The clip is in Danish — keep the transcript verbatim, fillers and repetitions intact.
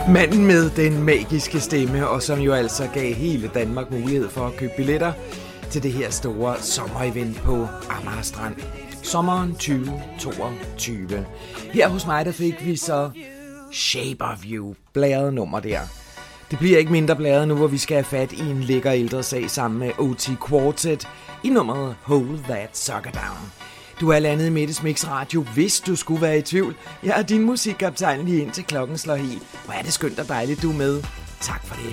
Manden med den magiske stemme, og som jo altså gav hele Danmark mulighed for at købe billetter til det her store sommerevent på Amager Strand. Sommeren tyve toogtyve. Her hos mig, der fik vi så Shape of You, blæret nummer der. Det bliver ikke mindre blæret nu, hvor vi skal have fat i en lækker ældre sag sammen med O T Quartet i nummeret Hold That Sucker Down. Du er landet i Mettes Mix Radio, hvis du skulle være i tvivl. Jeg er din musikkaptajn lige ind til klokken slår helt. Hvor er det skønt og dejligt, du er med. Tak for det.